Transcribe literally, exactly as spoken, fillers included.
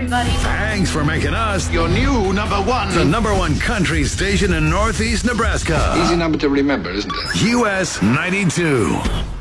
everybody. Thanks for making us Your new number one. the number one country station in Northeast Nebraska. Easy number to remember, isn't it? U S ninety-two.